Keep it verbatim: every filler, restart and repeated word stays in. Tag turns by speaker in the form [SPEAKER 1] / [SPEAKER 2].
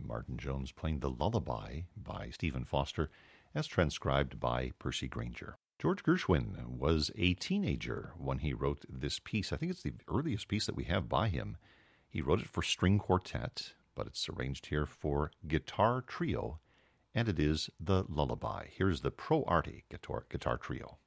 [SPEAKER 1] Martin Jones playing The Lullaby by Stephen Foster, as transcribed by Percy Granger. George Gershwin was a teenager when he wrote this piece. I think it's the earliest piece that we have by him. He wrote it for string quartet, but it's arranged here for guitar trio, and it is The Lullaby. Here's the Pro Arte guitar, guitar trio.